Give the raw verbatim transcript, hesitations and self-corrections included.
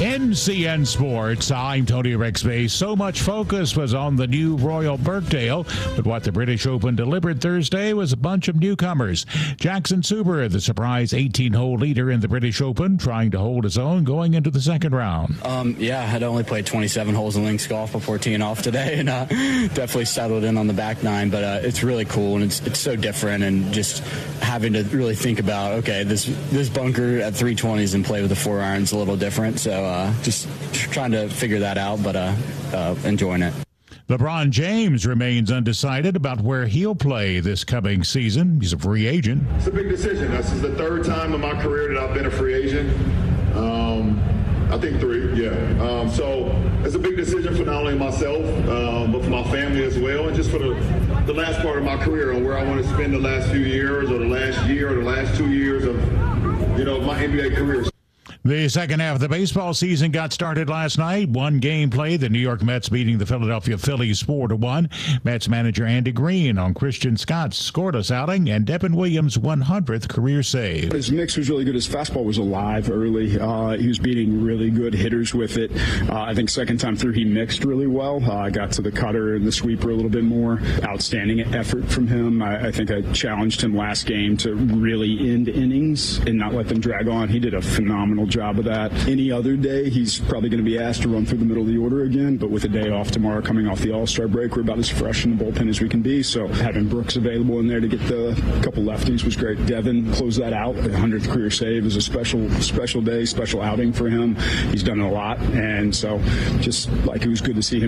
N C N Sports, I'm Tony Rexby. So much focus was on the new Royal Birkdale, but what the British Open delivered Thursday was a bunch of newcomers. Jackson Suber, the surprise eighteen-hole leader in the British Open, trying to hold his own going into the second round. Um, yeah, I had only played twenty-seven holes of links golf before teeing off today, and uh, definitely settled in on the back nine, but uh, it's really cool, and it's it's so different, and just having to really think about, okay, this this bunker at three twenties and play with the four irons a little different, so uh, just trying to figure that out, but uh, uh, enjoying it. LeBron James remains undecided about where he'll play this coming season. He's a free agent. It's a big decision. This is the third time in my career that I've been a free agent. Um, I think three, yeah. Um, so it's a big decision for not only myself, um, but for my family as well, and just for the, the last part of my career on where I want to spend the last few years or the last year or the last two years of, you know, my N B A career. The second half of the baseball season got started last night. One game played, the New York Mets beating the Philadelphia Phillies four to one. Mets manager Andy Green on Christian Scott's scoreless outing and Devin Williams' one hundredth career save. His mix was really good. His fastball was alive early. Uh, he was beating really good hitters with it. Uh, I think second time through he mixed really well. I uh, got to the cutter and the sweeper a little bit more. Outstanding effort from him. I, I think I challenged him last game to really end innings and not let them drag on. He did a phenomenal job. job of that. Any other day, he's probably going to be asked to run through the middle of the order again, but with a day off tomorrow coming off the All-Star break, we're about as fresh in the bullpen as we can be, so having Brooks available in there to get the couple lefties was great. Devin closed that out. The one hundredth career save is a special, special day, special outing for him. He's done a lot, and so just like it was good to see him